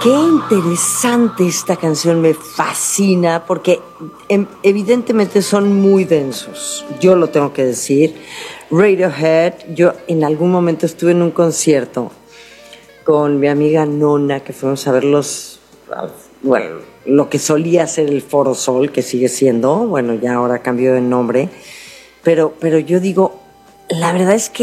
Qué interesante esta canción, me fascina porque evidentemente son muy densos, yo lo tengo que decir. Radiohead, yo en algún momento estuve en un concierto con mi amiga Nona, que fuimos a verlos, bueno, lo que solía ser el Foro Sol, que sigue siendo, bueno, ya ahora cambió de nombre, pero yo digo, la verdad es que